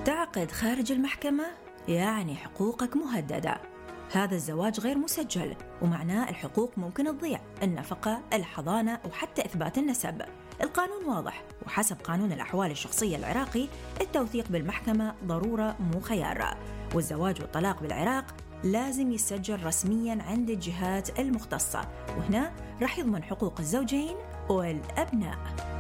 تعقد خارج المحكمة يعني حقوقك مهددة. هذا الزواج غير مسجل ومعناه الحقوق ممكن تضيع، النفقة، الحضانة وحتى إثبات النسب. القانون واضح، وحسب قانون الأحوال الشخصية العراقي التوثيق بالمحكمة ضرورة مو خيار. والزواج والطلاق بالعراق لازم يسجل رسمياً عند الجهات المختصة، وهنا راح يضمن حقوق الزوجين والأبناء.